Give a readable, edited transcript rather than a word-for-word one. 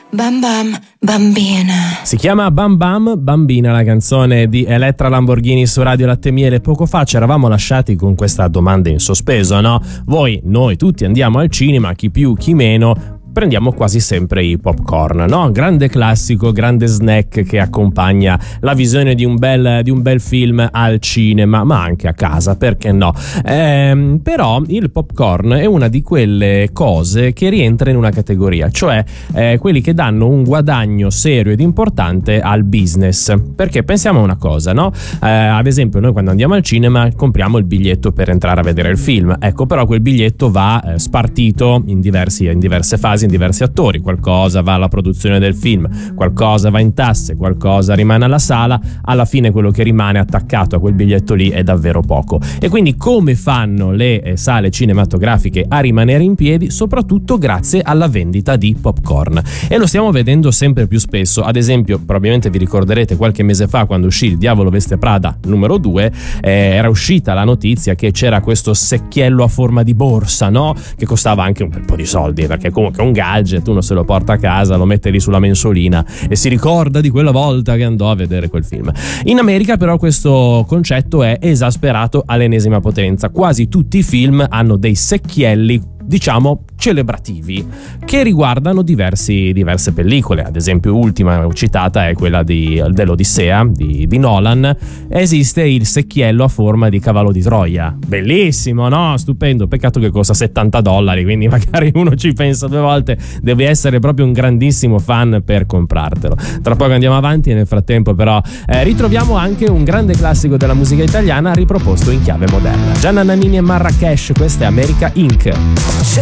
Bam Bam Bambina. Si chiama Bam Bam Bambina, la canzone di Elettra Lamborghini su Radio Latte Miele. Poco fa ci eravamo lasciati con questa domanda in sospeso, no? Noi tutti andiamo al cinema, chi più, chi meno. Prendiamo quasi sempre i popcorn, no? Grande classico, grande snack che accompagna la visione di un bel film al cinema, ma anche a casa, perché no? Però il popcorn è una di quelle cose che rientra in una categoria, cioè quelli che danno un guadagno serio ed importante al business. Perché pensiamo a una cosa, no? Ad esempio, noi quando andiamo al cinema compriamo il biglietto per entrare a vedere il film, ecco, però quel biglietto va spartito in diverse fasi, in diversi attori. Qualcosa va alla produzione del film, qualcosa va in tasse, qualcosa rimane alla sala. Alla fine quello che rimane attaccato a quel biglietto lì è davvero poco. E quindi come fanno le sale cinematografiche a rimanere in piedi? Soprattutto grazie alla vendita di popcorn, e lo stiamo vedendo sempre più spesso. Ad esempio, probabilmente vi ricorderete qualche mese fa, quando uscì Il Diavolo Veste Prada numero 2, era uscita la notizia che c'era questo secchiello a forma di borsa, no? Che costava anche un bel po' di soldi, perché comunque un gadget, uno se lo porta a casa, lo mette lì sulla mensolina e si ricorda di quella volta che andò a vedere quel film. In America però questo concetto è esasperato all'ennesima potenza. Quasi tutti i film hanno dei secchielli, diciamo, celebrativi, che riguardano diverse pellicole. Ad esempio, ultima citata è quella dell'Odissea di Nolan. Esiste il secchiello a forma di cavallo di Troia, bellissimo, no? Stupendo, peccato che costa $70, quindi magari uno ci pensa due volte, devi essere proprio un grandissimo fan per comprartelo. Tra poco andiamo avanti e nel frattempo però ritroviamo anche un grande classico della musica italiana riproposto in chiave moderna. Gianna Nannini e Marrakesh, questa è America Inc.